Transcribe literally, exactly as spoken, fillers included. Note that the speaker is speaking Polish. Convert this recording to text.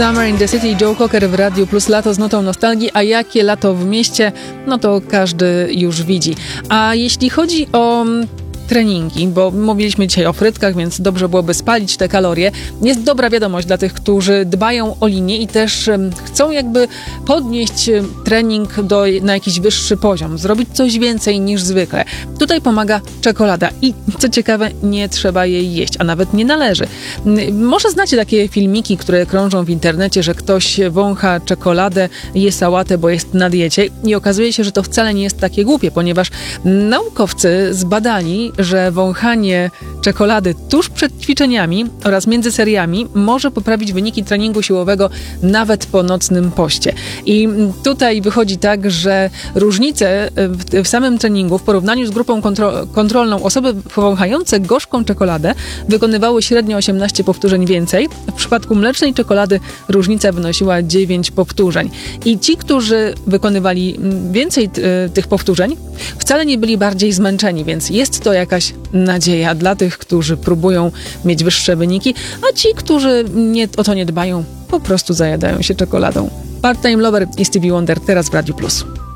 Summer in the City, Joe Cocker w Radiu Plus, lato z nutą nostalgii, a jakie lato w mieście, no to każdy już widzi. A jeśli chodzi o treningi, bo mówiliśmy dzisiaj o frytkach, więc dobrze byłoby spalić te kalorie. Jest dobra wiadomość dla tych, którzy dbają o linię i też chcą jakby podnieść trening do, na jakiś wyższy poziom, zrobić coś więcej niż zwykle. Tutaj pomaga czekolada i co ciekawe, nie trzeba jej jeść, a nawet nie należy. Może znacie takie filmiki, które krążą w internecie, że ktoś wącha czekoladę, je sałatę, bo jest na diecie i okazuje się, że to wcale nie jest takie głupie, ponieważ naukowcy zbadali, że wąchanie czekolady tuż przed ćwiczeniami oraz między seriami może poprawić wyniki treningu siłowego nawet po nocnym poście. I tutaj wychodzi tak, że różnice w, w samym treningu w porównaniu z grupą kontro, kontrolną, osoby wąchające gorzką czekoladę wykonywały średnio osiemnaście powtórzeń więcej. W przypadku mlecznej czekolady różnica wynosiła dziewięć powtórzeń. I ci, którzy wykonywali więcej t, tych powtórzeń, wcale nie byli bardziej zmęczeni, więc jest to jakaś nadzieja dla tych, którzy próbują mieć wyższe wyniki, a ci, którzy nie, o to nie dbają, po prostu zajadają się czekoladą. Part-Time Lover i Stevie Wonder teraz w Radiu Plus.